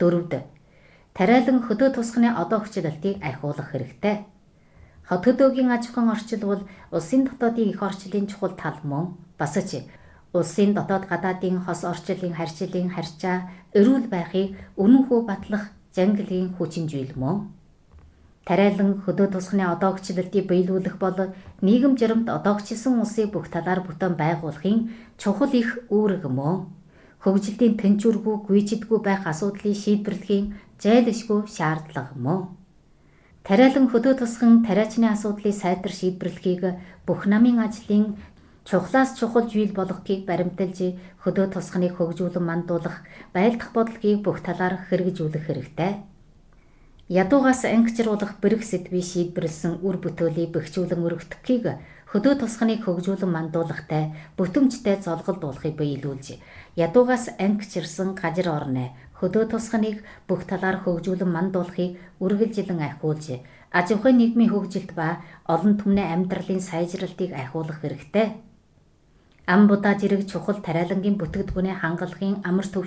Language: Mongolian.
4. Тариалан хөдөө тусганы одоо хүчлэлтийг ахиулах хэрэгтэй. Хот хөдөөгийн аж ахуйн орчил бол улсын дотоодын их орчлын чухал тал мөн. Бас ч улсын дотоод гадаадын хос орчлын харьцлын харьцаа эрүүл байхыг үнэн хүү батлах жангилын хүчин зүйл мөн. Тариалан хөдөө тусганы одоо хүчлэлтийг биелүүлэх бол нийгэм жиремд одоогчилсан улсыг бүх талаар бүтээн байгуулахын чухал их үүрэг мөн. Хөгжилтийн тэнцвэргүй гүйцэдгүй байх асуудлыг шийдвэрлэхийн зайлшгүй шаардлага мөн. Тариалан хөдөө тусган тариачны асуудлыг сайтар шийдвэрлэхийг бүх намын ажлын чухлаас чухал зүйл болгохыг баримталж хөдөө тусганыг хөгжүүлэн мандуулах байлдах бодлогыг бүх талаар хэрэгжүүлэх хэрэгтэй. Ядуугаас ангичруулах бэрх сэдвийг шийдвэрлсэн үр бүтээлийг бэхжүүлэн өргөдөхийг хөдөө тусганыг хөгжүүлэн мандуулахтай бүтэмжтэй золголдуулахыг биелүүлж, ядуугаас ангичирсан газар орны хөдөө тусганыг бүх талаар хөгжүүлэн мандуулахыг үргэлжилэн ахиулж, аж ахуйн нийгмийн хөгжилт ба олон түмний амьдралын сайжралтыг ахиулах хэрэгтэй. Ам будаа зэрэг чухал тариалангийн бүтээгдэхүүний хангалтын амар түвшин